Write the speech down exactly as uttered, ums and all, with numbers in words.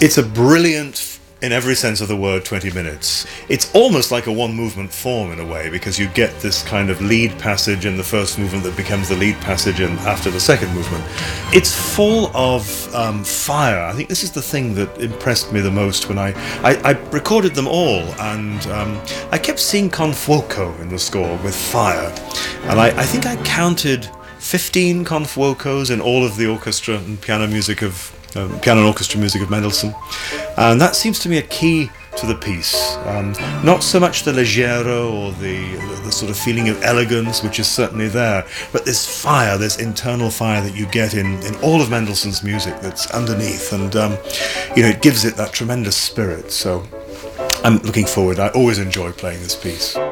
It's a brilliant, in every sense of the word, twenty minutes. It's almost like a one-movement form in a way, because you get this kind of lead passage in the first movement that becomes the lead passage in, after the second movement. It's full of um, fire. I think this is the thing that impressed me the most when I, I, I recorded them all, and um, I kept seeing con fuoco in the score with fire. And I, I think I counted fifteen con fuocos in all of the orchestra and piano music of Um, piano and orchestra music of Mendelssohn, and that seems to me a key to the piece. Um, not so much the leggero or the, the the sort of feeling of elegance, which is certainly there, but this fire, this internal fire that you get in, in all of Mendelssohn's music that's underneath, and um, you know, it gives it that tremendous spirit. So I'm looking forward. I always enjoy playing this piece.